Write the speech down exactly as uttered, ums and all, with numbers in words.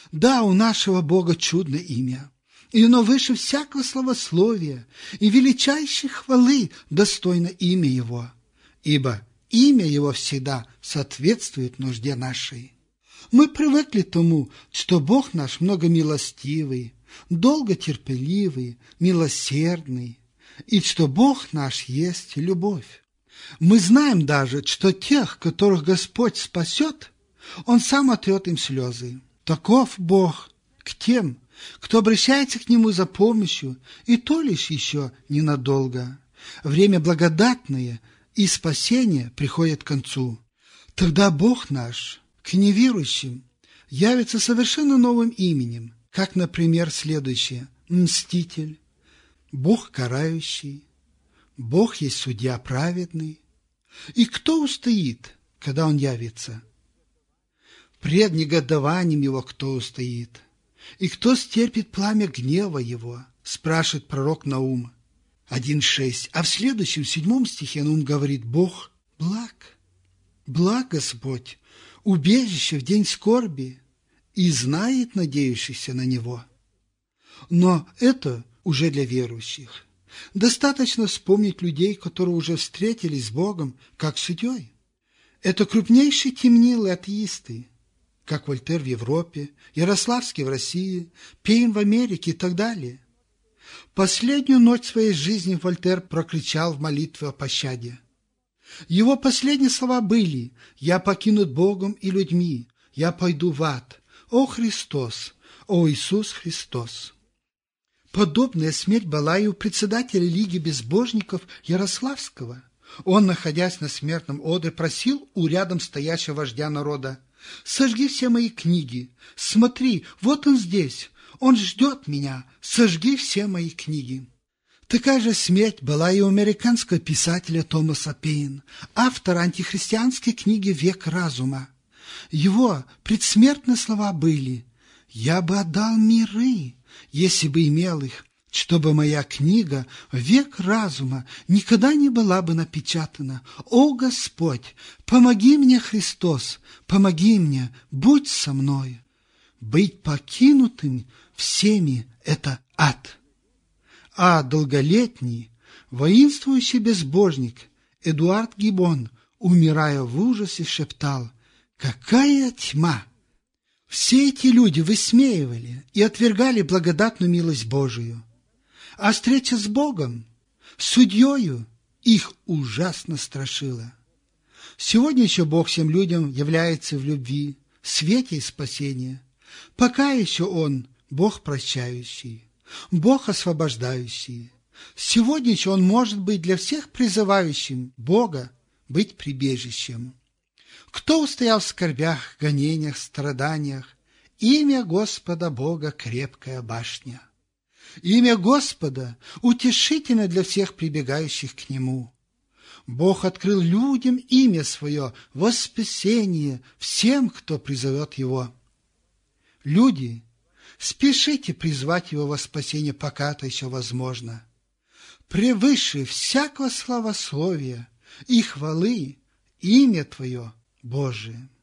Да, у нашего Бога чудное имя, и оно выше всякого славословия, и величайшей хвалы достойно имя Его, ибо имя Его всегда соответствует нужде нашей. Мы привыкли к тому, что Бог наш многомилостивый, долготерпеливый, милосердный, и что Бог наш есть любовь. Мы знаем даже, что тех, которых Господь спасет, Он сам отрет им слезы. Таков Бог к тем, кто обращается к Нему за помощью, и то лишь еще ненадолго. Время благодатное и спасение приходит к концу. Тогда Бог наш к неверующим явится совершенно новым именем, как, например, следующее: Мститель, Бог карающий, Бог есть судья праведный. И кто устоит, когда Он явится? Пред негодованием Его кто устоит? И кто стерпит пламя гнева Его? Спрашивает пророк Наум один шесть. А в следующем, седьмом стихе Наум говорит: Бог благ, благ Господь, убежище в день скорби, и знает надеющихся на Него. Но это уже для верующих. Достаточно вспомнить людей, которые уже встретились с Богом как судьей. Это крупнейшие темнилы атеисты, как Вольтер в Европе, Ярославский в России, Пейн в Америке и так далее. Последнюю ночь своей жизни Вольтер прокричал в молитве о пощаде. Его последние слова были: «Я покинут Богом и людьми, я пойду в ад. О Христос, о Иисус Христос». Подобная смерть была и у председателя Лиги безбожников Ярославского. Он, находясь на смертном одре, просил у рядом стоящего вождя народа: «Сожги все мои книги. Смотри, вот он здесь. Он ждет меня. Сожги все мои книги». Такая же смерть была и у американского писателя Томаса Пейн, автора антихристианской книги «Век разума». Его предсмертные слова были: «Я бы отдал миры, если бы имел их, чтобы моя книга «Век разума» никогда не была бы напечатана. О Господь, помоги мне, Христос, помоги мне, будь со мной. Быть покинутым всеми — это ад». А долголетний, воинствующий безбожник Эдуард Гиббон, умирая в ужасе, шептал: «Какая тьма!» Все эти люди высмеивали и отвергали благодатную милость Божию. А встреча с Богом, судьею, их ужасно страшила. Сегодня еще Бог всем людям является в любви, свете и спасении. Пока еще Он Бог прощающий, Бог освобождающий. Сегодня еще Он может быть для всех призывающим Бога быть прибежищем. Кто устоял в скорбях, гонениях, страданиях? Имя Господа Бога — крепкая башня. Имя Господа утешительно для всех прибегающих к Нему. Бог открыл людям имя Свое во спасение всем, кто призовет Его. Люди, спешите призвать Его во спасение, пока это еще возможно. Превыше всякого славословия и хвалы имя Твое, Божие.